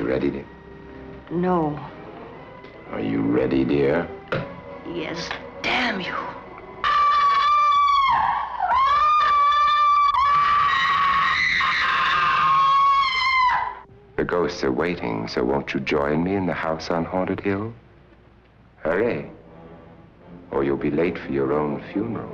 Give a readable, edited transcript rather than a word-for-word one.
ready, dear? No. Are you ready, dear? Yes, damn you. The ghosts are waiting, so won't you join me in the house on Haunted Hill? Hurry, or you'll be late for your own funeral.